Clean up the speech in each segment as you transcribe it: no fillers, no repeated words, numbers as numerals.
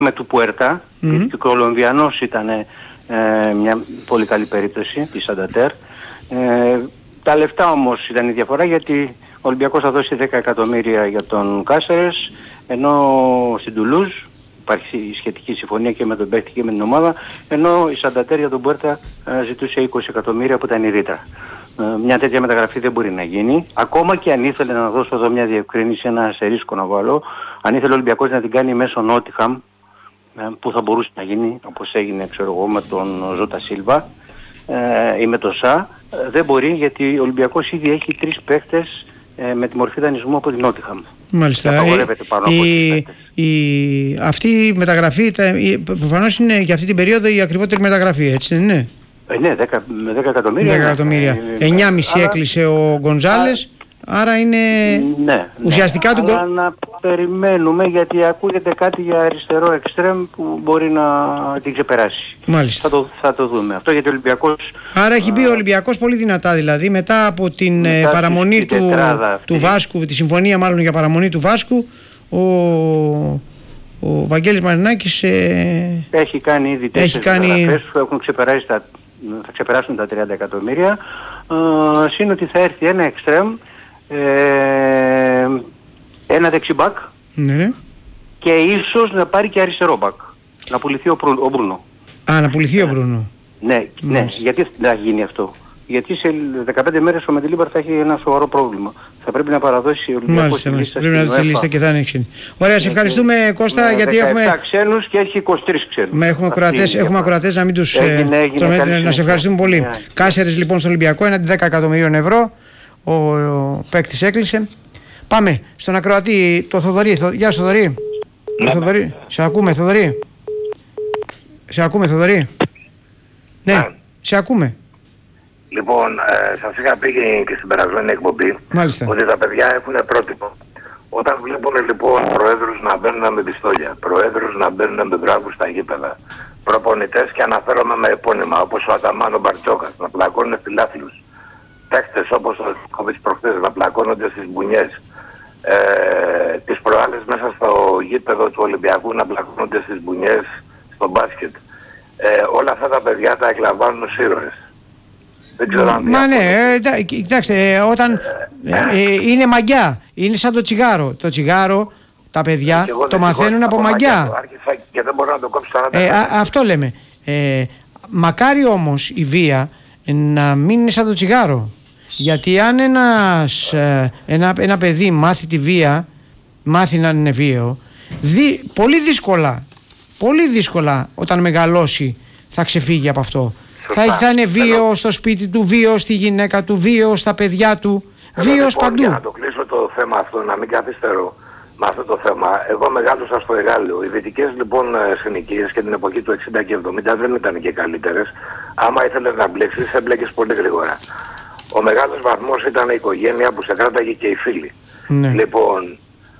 με του Πουέρτα, γιατί και ο Κολομβιανός ήταν μια πολύ καλή περίπτωση της Σανταντέρ. Τα λεφτά όμως ήταν η διαφορά, γιατί ο Ολυμπιακός θα δώσει 10 εκατομμύρια για τον Κάσερες, ενώ στην Τουλούζ υπάρχει η σχετική συμφωνία και με τον παίκτη και με την ομάδα, ενώ η Σανταντέρ για τον Πουέρτα ζητούσε 20 εκατομμύρια που ήταν η ρήτρα. Μια τέτοια μεταγραφή δεν μπορεί να γίνει. Ακόμα και αν ήθελε, να δώσω εδώ μια διευκρίνηση, ένα αστερίσκο να βάλω, αν ήθελε ο Ολυμπιακός να την κάνει μέσω Νότιχαμ, που θα μπορούσε να γίνει όπως έγινε, ξέρω εγώ, με τον Ζώτα Σίλβα ή με τον Σα, δεν μπορεί, γιατί ο Ολυμπιακός ήδη έχει 3 παίκτες με τη μορφή δανεισμού από την Νότιχαμ. Μάλιστα. Αυτή η μεταγραφή προφανώς είναι για αυτή την περίοδο η ακριβότερη μεταγραφή, έτσι δεν είναι? Ναι, 10 εκατομμύρια. 10 εκατομμύρια. 9,5 έκλεισε ο Γκονζάλες. Άρα είναι ουσιαστικά του... Αλλά να περιμένουμε, γιατί ακούγεται κάτι για αριστερό εξτρέμ που μπορεί να την ξεπεράσει. Μάλιστα. Θα το δούμε. Αυτό γιατί ο Ολυμπιακός... Άρα έχει μπει ο Ολυμπιακός πολύ δυνατά, δηλαδή μετά από την παραμονή του Βάσκου, τη συμφωνία μάλλον για παραμονή του Βάσκου, ο Βαγγέλης Μαρινάκης έχει κάνει ήδη 4 μεταγραφές που έχουν ξεπεράσει θα ξεπεράσουν τα 30 εκατομμύρια. Συν ότι θα έρθει ένα εξτρέμ, ένα δεξιμπακ, και ίσως να πάρει και αριστερό μπακ. Να πουληθεί ο Μπρούνο. Να πουληθεί ο Μπρούνο. Ναι, γιατί θα γίνει αυτό? Γιατί σε 15 μέρες ο Μεντιλίμπαρ θα έχει ένα σοβαρό πρόβλημα. Θα πρέπει να παραδώσει ο Ολυμπιακός τη λίστα. Πρέπει να δώσει τη λίστα και θα είναι. Ωραία, σε ευχαριστούμε Κώστα, γιατί έχουμε 17 ξένους και έχει 23 ξένους. Έχουμε ακροατές να μην τους τρομέτρουμε. Να σε ευχαριστούμε πολύ. Κάσερες λοιπόν στο Ολυμπιακό, έναντι 10 εκατομμυρίων ευρώ. Ο παίκτης έκλεισε. Πάμε στον ακροατή, το Θοδωρή. Γεια σου Θοδωρή. Θοδωρή. Σε ακούμε Θοδωρή. Ναι, σε ακούμε. Λοιπόν, σας είχα πει και στην περασμένη εκπομπή ότι τα παιδιά έχουν πρότυπο. Όταν βλέπουν λοιπόν προέδρους να μπαίνουν με πιστόλια, προέδρους να μπαίνουν με μπράβους στα γήπεδα, προπονητές, και αναφέρομαι με επώνυμα όπως ο Αταμάνο Μπαρτσόκας, να πλακώνουν φιλάθλους, παίκτες όπως ο Κοβίτς προχθές να πλακώνονται στις μπουνιές, τις προάλλες μέσα στο γήπεδο του Ολυμπιακού να πλακώνονται στις μπουνιές στο μπάσκετ. Όλα αυτά τα παιδιά τα εκλαμβάνουν ως ήρωες. Μα ναι, κοιτάξτε, όταν είναι μαγιά, είναι σαν το τσιγάρο. Το τσιγάρο, τα παιδιά το μαθαίνουν από μαγιά. Και δεν μπορώ να το κόψω. Αυτό λέμε. Μακάρι όμως η βία να μην είναι σαν το τσιγάρο. Γιατί αν ένα παιδί μάθει τη βία, μάθει να είναι βίαιο, πολύ δύσκολα όταν μεγαλώσει θα ξεφύγει από αυτό. Θα είναι βίαιο στο σπίτι του, βίαιο στη γυναίκα του, βίαιο στα παιδιά του, βίαιος παντού. Για να το κλείσω το θέμα αυτό, να μην καθυστερώ με αυτό το θέμα. Εγώ μεγάλωσα στο Εγάλεο. Οι δυτικές λοιπόν συνοικίες και την εποχή του 60 και 70 δεν ήταν και καλύτερες. Άμα ήθελες να μπλέξεις, έμπλεκες πολύ γρήγορα. Ο μεγάλος βαθμός ήταν η οικογένεια που σε κράταγε και οι φίλοι. Ναι. Λοιπόν,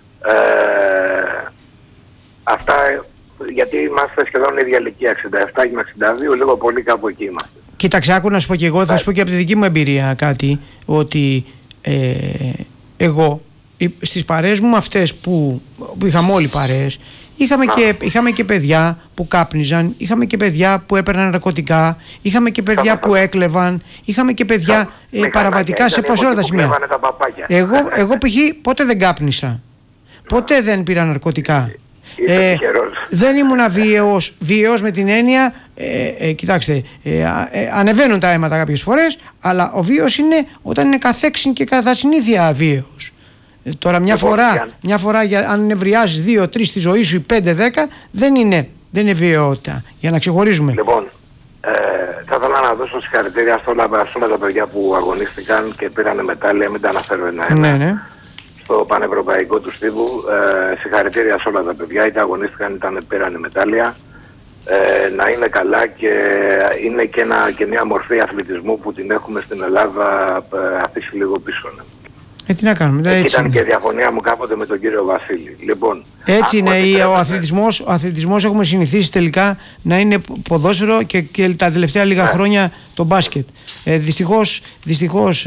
αυτά... Γιατί είμαστε σχεδόν ίδια ηλικία, 67 με 62, λίγο πολύ κάπου εκεί είμαστε. Κοίταξε, άκου να σου πω και εγώ, θα σου πω και από τη δική μου εμπειρία κάτι, ότι εγώ στις παρέες μου αυτές που είχαμε όλοι παρέες, είχαμε και παιδιά που κάπνιζαν, είχαμε και παιδιά που έπαιρναν ναρκωτικά, είχαμε και παιδιά που έκλεβαν, είχαμε και παιδιά παραβατικά σε όλα τα σημεία. Εγώ π.χ. ποτέ δεν κάπνισα, ποτέ δεν πήρα ναρκωτικά. Δεν ήμουνα βίαιος με την έννοια, κοιτάξτε, ανεβαίνουν τα αίματα κάποιες φορές, αλλά ο βίος είναι όταν είναι καθέξιν και κατά συνήθεια βίαιος. Τώρα μια φορά αν νευριάζεις 2-3 στη ζωή σου ή 5-10 δεν είναι βιαιότητα, για να ξεχωρίζουμε. Λοιπόν, θα ήθελα να δώσω συγχαρητήρια σε όλα τα παιδιά που αγωνίστηκαν και πήραν μετάλλια, μην τα αναφέρω ένα-ένα. Ναι. Στο πανευρωπαϊκό του στίβου, συγχαρητήρια σε όλα τα παιδιά, είτε αγωνίστηκαν είτε πήραν μετάλλια, να είναι καλά, και είναι και μια μορφή αθλητισμού που την έχουμε στην Ελλάδα αφήσει λίγο πίσω. Τι να κάνουμε, ήταν και διαφωνία μου κάποτε με τον κύριο Βασίλη. Λοιπόν, έτσι είναι ο αθλητισμός έχουμε συνηθίσει τελικά να είναι ποδόσφαιρο και τα τελευταία λίγα χρόνια το μπάσκετ. Δυστυχώς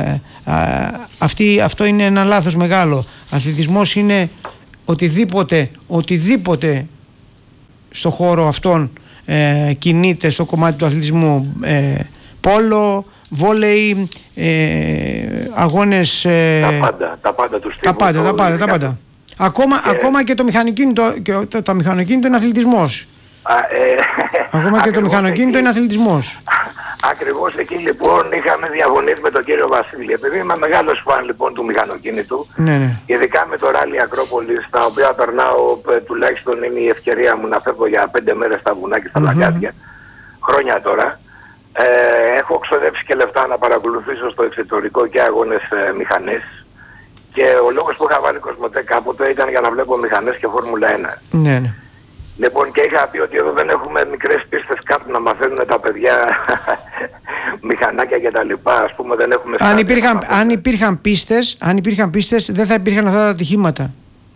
αυτό είναι ένα λάθος μεγάλο. Αθλητισμός είναι οτιδήποτε στο χώρο αυτόν κινείται στο κομμάτι του αθλητισμού, πόλο, βόλεϊ, αγώνες, τα πάντα του στίβου, τα πάντα. Ακόμα και το μηχανοκίνητο, τα μηχανοκίνητο είναι αθλητισμός. Ακόμα και το μηχανοκίνητο είναι αθλητισμός. Ακριβώς εκεί λοιπόν είχαμε διαφωνήσει με τον κύριο Βασίλη. Επειδή είμαι μεγάλος φαν λοιπόν του μηχανοκίνητου, ειδικά με το ράλι Ακρόπολης, τα οποία περνάω, τουλάχιστον είναι η ευκαιρία μου να φεύγω για 5 μέρες στα βουνά και στα λαγκάδια, χρόνια τώρα. Έχω ξοδέψει και λεφτά να παρακολουθήσω στο εξωτερικό και αγώνες μηχανές. Και ο λόγος που είχα βάλει Κοσμοτέ κάποτε ήταν για να βλέπω μηχανές και Φόρμουλα 1. Ναι. Λοιπόν, και είχα πει ότι εδώ δεν έχουμε μικρές πίστες κάπου να μαθαίνουν τα παιδιά μηχανάκια και τα λοιπά. Ας πούμε, δεν έχουμε αν υπήρχαν πίστες δεν θα υπήρχαν αυτά τα ατυχήματα.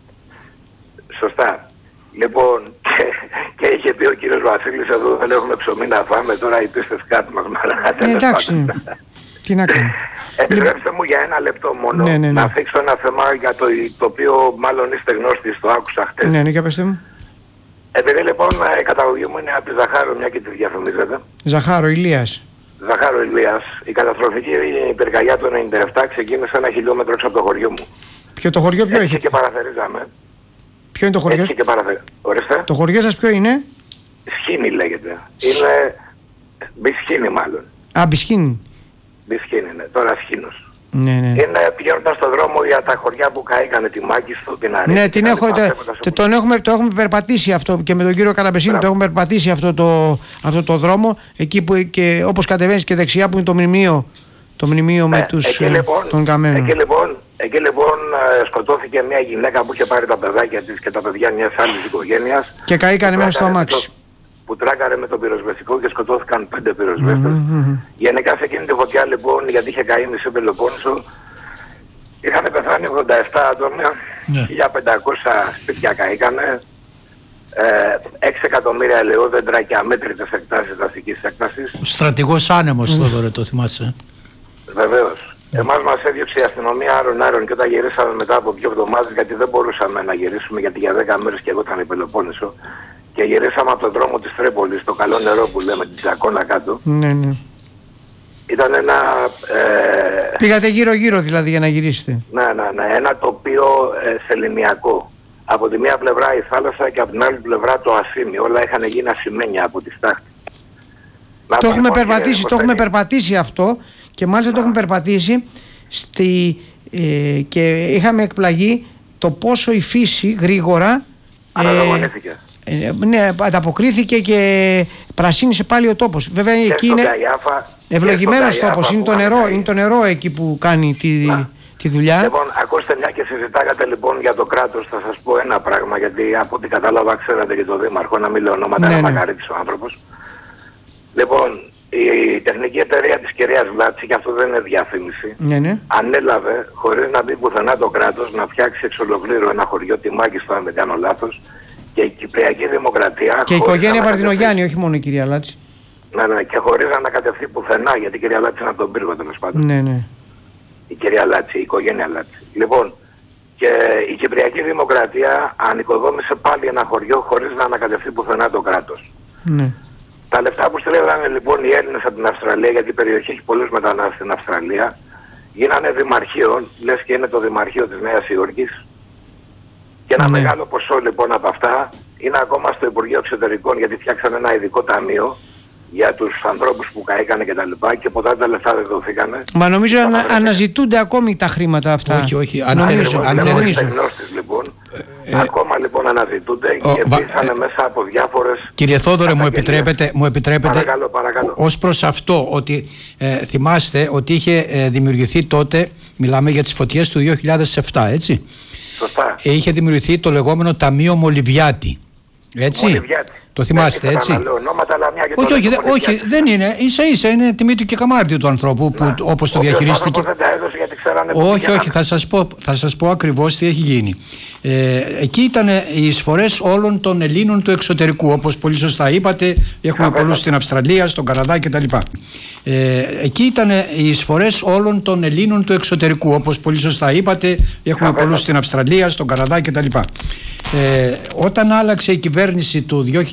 Σωστά. Λοιπόν, και είχε πει ο κύριος Βασίλης, εδώ δεν έχουμε ψωμί να φάμε, τώρα οι πίστες κάτω μας μαλάτε. Εντάξει, τι να κάνω. Επιτρέψτε μου για ένα λεπτό μόνο να θίξω ένα θέμα για το οποίο μάλλον είστε γνώστοι, το άκουσα χτες. Ναι, για πέστε μου. Επειδή λοιπόν η καταγωγή μου είναι από τη Ζαχάρο, μια και τη διαφημίζετε. Ζαχάρο Ηλίας. Ζαχάρο Ηλίας. Η καταστροφική πυρκαγιά του 97 ξεκίνησε 1 χιλιόμετρο έξω από το χωριό μου. Το χωριό ποιο έχει? Και παραθερίζαμε. Ποιο είναι το χωριό? Ορίστε. Το χωριό σας ποιο είναι? Σχήνη λέγεται. Είναι Μπισχήνη μάλλον. Μπισχήνη. Μπισχήνη, ναι. Τώρα Σχήνος. Ναι. Είναι πηγαίνοντας στον δρόμο για τα χωριά που καήκανε, τη Μάκιστο, την Αρήτη. Ναι, το έχουμε περπατήσει αυτό και με τον κύριο Καραμπεσίνη το έχουμε περπατήσει αυτό το δρόμο, εκεί που και όπως κατεβαίνεις και δεξιά που είναι το μνημείο με των καμένων. Εκεί λοιπόν σκοτώθηκε μια γυναίκα που είχε πάρει τα παιδάκια της και τα παιδιά μιας άλλης οικογένειας. Και καήκανε μέσα στο αμάξι. Που τράκαρε με τον πυροσβεστικό και σκοτώθηκαν 5 πυροσβέστες. Γενικά σε εκείνη τη φωτιά λοιπόν, γιατί είχε καεί μισή Πελοπόννησο, είχαν πεθάνει 87 άτομα, 1500 σπίτια καήκανε, 6 εκατομμύρια ελαιόδεντρα και αμέτρητες εκτάσεις δασικής έκτασης. Ο στρατηγός άνεμος Θόδωρε, το θυμάσαι? Βεβαίως. Εμάς μας έδιωξε η αστυνομία άρον και όταν γυρίσαμε μετά από 2 εβδομάδες, γιατί δεν μπορούσαμε να γυρίσουμε, γιατί για 10 μέρες και εγώ ήταν η Πελοπόννησο, και γυρίσαμε από τον δρόμο της Τρίπολης, το καλό νερό που λέμε, την Τζακώνα κάτω. Ναι. Ήταν ένα... Πήγατε γύρω-γύρω δηλαδή για να γυρίσετε. Ναι, ένα τοπίο σεληνιακό. Από τη μία πλευρά η θάλασσα και από την άλλη πλευρά το ασίμι. Όλα είχαν γίνει ασημένια από τη στάχτη. Το έχουμε περπατήσει αυτό και μάλιστα το έχουμε περπατήσει και είχαμε εκπλαγεί το πόσο η φύση γρήγορα ναι, ανταποκρίθηκε και πρασίνησε πάλι ο τόπος. Βέβαια εκεί είναι ευλογημένος τόπος, είναι το νερό εκεί που κάνει τη δουλειά. Λοιπόν, ακούστε, μια και συζητάγατε λοιπόν για το κράτος, θα σας πω ένα πράγμα, γιατί από ό,τι κατάλαβα ξέρατε και το Δήμαρχο, να μην λέω ονόματα, να μαγαρίτης ο άνθρωπος. Λοιπόν, η τεχνική εταιρεία της κυρίας Βλάτση, και αυτό δεν είναι διαφήμιση, ανέλαβε χωρίς να μπει πουθενά το κράτος να φτιάξει εξ ολοκλήρου ένα χωριό, τη Μάκιστο αν δεν κάνω λάθος, και η Κυπριακή Δημοκρατία... Και η οικογένεια Βαρδινογιάννη, όχι μόνο η κυρία Λάτση. Ναι, και χωρίς να ανακατευθεί πουθενά, γιατί η κυρία Λάτση είναι από τον πύργο τέλος πάντων. Ναι. Η κυρία Λάτση, η οικογένεια Λάτση. Λοιπόν, και η Κυπριακή Δημοκρατία ανοικοδόμησε πάλι ένα χωριό χωρίς να ανακατευθεί πουθενά το κράτος. Ναι. Τα λεφτά που στέλνανε λοιπόν οι Έλληνες από την Αυστραλία, γιατί η περιοχή έχει πολλούς μετανάστες στην Αυστραλία, γίνανε δημαρχείο, λες και είναι το δημαρχείο της Νέας Υόρκης. Και ένα μεγάλο ποσό λοιπόν από αυτά είναι ακόμα στο Υπουργείο Εξωτερικών, γιατί φτιάξανε ένα ειδικό ταμείο για τους ανθρώπους που καήκανε και τα λοιπά, και ποτέ τα λεφτά δεν δοθήκανε. Μα νομίζω αναζητούνται ακόμη τα χρήματα αυτά. Όχι. Νομίζω. Λοιπόν, ακόμα λοιπόν αναζητούνται και μπήκανε μέσα από διάφορες... Κύριε Θόδωρε, μου επιτρέπετε παρακαλώ. Ως προς αυτό, ότι θυμάστε ότι είχε δημιουργηθεί τότε, μιλάμε για τις φωτιές του 2007, έτσι. Σωστά. Είχε δημιουργηθεί το λεγόμενο Ταμείο Μολυβιάτη. Έτσι. Μολυβιάτη. Το θυμάστε, έτσι. Όχι, δεν είναι. Ίσα-ίσα είναι τιμή του και καμάρτι του ανθρώπου που, όπως το διαχειρίστηκε. Όχι, θα σας πω ακριβώς τι έχει γίνει. Εκεί ήταν οι εισφορές όλων των Ελλήνων του εξωτερικού. Όπως πολύ σωστά είπατε, έχουμε πολλούς στην Αυστραλία, στον Καναδά κτλ. Εκεί ήταν οι εισφορές όλων των Ελλήνων του εξωτερικού. Όπως πολύ σωστά είπατε, έχουμε πολλούς στην Αυστραλία, στον Καναδά κτλ. Όταν άλλαξε η κυβέρνηση του